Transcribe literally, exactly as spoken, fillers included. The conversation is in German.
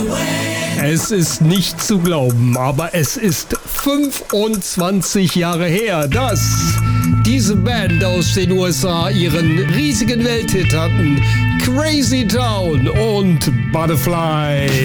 Es ist nicht zu glauben, aber es ist fünfundzwanzig Jahre her, dass diese Band aus den U S A ihren riesigen Welthit hatten. Crazy Town und Butterfly.